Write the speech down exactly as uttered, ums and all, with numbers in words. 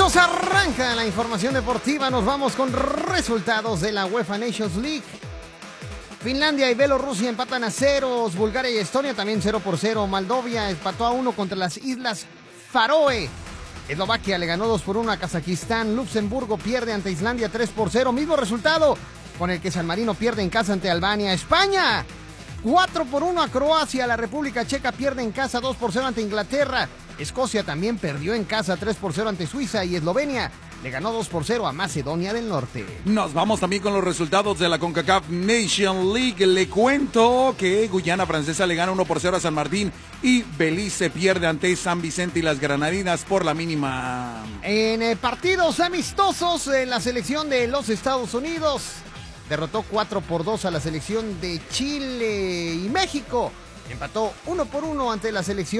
Listos, arranca la información deportiva. Nos vamos con resultados de la UEFA Nations League. Finlandia y Bielorrusia empatan a ceros. Bulgaria y Estonia también cero por cero. Moldavia empató a uno contra las Islas Faroe. Eslovaquia le ganó dos por uno a Kazajistán. Luxemburgo pierde ante Islandia tres por cero. Mismo resultado con el que San Marino pierde en casa ante Albania. España cuatro por uno a Croacia. La República Checa pierde en casa dos por cero ante Inglaterra. Escocia también perdió en casa tres por cero ante Suiza y Eslovenia le ganó dos por cero a Macedonia del Norte. Nos vamos también con los resultados de la CONCACAF Nation League. Le cuento que Guyana Francesa le gana uno por cero a San Martín y Belice pierde ante San Vicente y las Granadinas por la mínima. En eh, partidos amistosos, eh, la selección de los Estados Unidos derrotó cuatro por dos a la selección de Chile y México empató uno por uno ante la selección